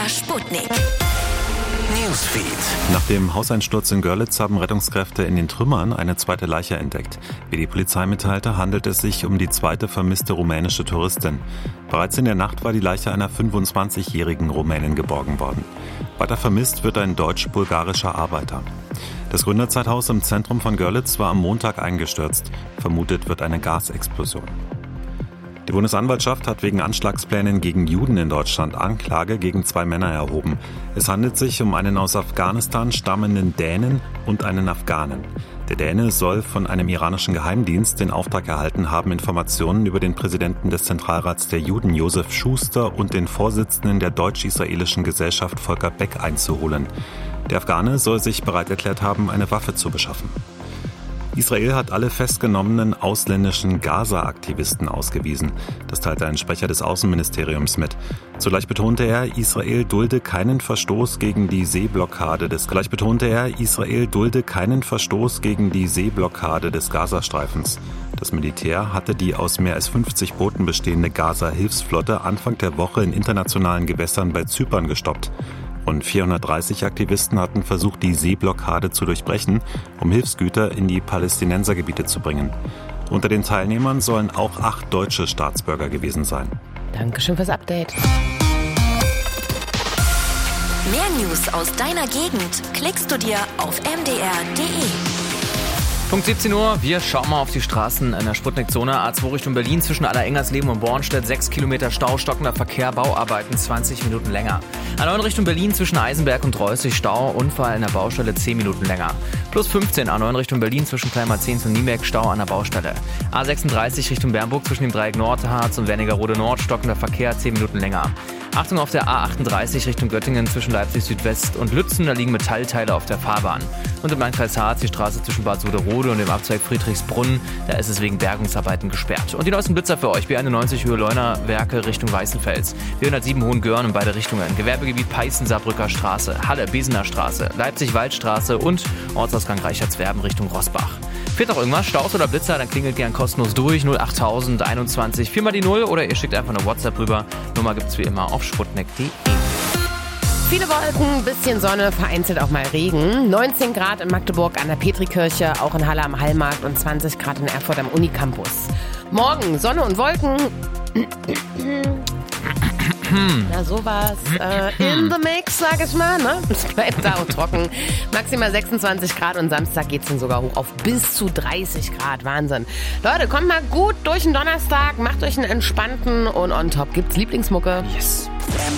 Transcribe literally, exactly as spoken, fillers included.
Sputnik. Newsfeed. Nach dem Hauseinsturz in Görlitz haben Rettungskräfte in den Trümmern eine zweite Leiche entdeckt. Wie die Polizei mitteilte, handelt es sich um die zweite vermisste rumänische Touristin. Bereits in der Nacht war die Leiche einer fünfundzwanzigjährigen Rumänin geborgen worden. Weiter vermisst wird ein deutsch-bulgarischer Arbeiter. Das Gründerzeithaus im Zentrum von Görlitz war am Montag eingestürzt. Vermutet wird eine Gasexplosion. Die Bundesanwaltschaft hat wegen Anschlagsplänen gegen Juden in Deutschland Anklage gegen zwei Männer erhoben. Es handelt sich um einen aus Afghanistan stammenden Dänen und einen Afghanen. Der Däne soll von einem iranischen Geheimdienst den Auftrag erhalten haben, Informationen über den Präsidenten des Zentralrats der Juden, Josef Schuster, und den Vorsitzenden der deutsch-israelischen Gesellschaft, Volker Beck, einzuholen. Der Afghane soll sich bereit erklärt haben, eine Waffe zu beschaffen. Israel hat alle festgenommenen ausländischen Gaza-Aktivisten ausgewiesen. Das teilte ein Sprecher des Außenministeriums mit. Zugleich betonte er, Israel dulde keinen Verstoß gegen die Seeblockade des Gleich betonte er, Israel dulde keinen Verstoß gegen die Seeblockade des Gazastreifens. Das Militär hatte die aus mehr als fünfzig Booten bestehende Gaza-Hilfsflotte Anfang der Woche in internationalen Gewässern bei Zypern gestoppt. Rund vierhundertdreißig Aktivisten hatten versucht, die Seeblockade zu durchbrechen, um Hilfsgüter in die Palästinensergebiete zu bringen. Unter den Teilnehmern sollen auch acht deutsche Staatsbürger gewesen sein. Dankeschön fürs Update. Mehr News aus deiner Gegend klickst du dir auf m d r punkt d e. Punkt siebzehn Uhr, wir schauen mal auf die Straßen in der Sputnik-Zone. A zwei Richtung Berlin zwischen Allerengersleben und Bornstedt, sechs Kilometer Stau, stockender Verkehr, Bauarbeiten zwanzig Minuten länger. A neun Richtung Berlin zwischen Eisenberg und Reußig, Stau, Unfall in der Baustelle zehn Minuten länger. Plus fünfzehn, A neun Richtung Berlin zwischen Kleinmarzens und Niemek, Stau an der Baustelle. A sechsunddreißig Richtung Bernburg zwischen dem Dreieck Nordharz und Wernigerode Nord, stockender Verkehr zehn Minuten länger. Achtung auf der A achtunddreißig Richtung Göttingen zwischen Leipzig Südwest und Lützen, da liegen Metallteile auf der Fahrbahn. Und im Landkreis Harz die Straße zwischen Bad Soderode und dem Abzweig Friedrichsbrunn, da ist es wegen Bergungsarbeiten gesperrt. Und die neuesten Blitzer für euch, B einundneunzig Höhe Leunawerke Richtung Weißenfels, B hundertsieben Hohengörn in beide Richtungen, Gewerbegebiet Peißen, Saarbrücker Straße, Halle, Besener Straße, Leipzig Waldstraße und Ortsausgang Reichertswerben Richtung Rosbach. Fehlt noch irgendwas, Staus oder Blitzer, dann klingelt gern kostenlos durch, null achttausend einundzwanzig, vier mal die null, oder ihr schickt einfach eine WhatsApp rüber. Nummer gibt's wie immer auf sputnik punkt d e. Viele Wolken, bisschen Sonne, vereinzelt auch mal Regen. neunzehn Grad in Magdeburg an der Petrikirche, auch in Halle am Hallmarkt und zwanzig Grad in Erfurt am Unicampus. Morgen Sonne und Wolken. Na sowas. Äh, in the mix, sag ich mal. Ne? Es bleibt da und trocken. Maximal sechsundzwanzig Grad und Samstag geht's dann sogar hoch auf bis zu dreißig Grad. Wahnsinn. Leute, kommt mal gut durch den Donnerstag, macht euch einen entspannten und on top gibt's Lieblingsmucke. Yes.